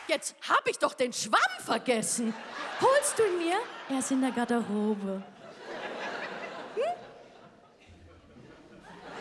Jetzt hab ich doch den Schwamm vergessen. Holst du ihn mir? Er ist in der Garderobe.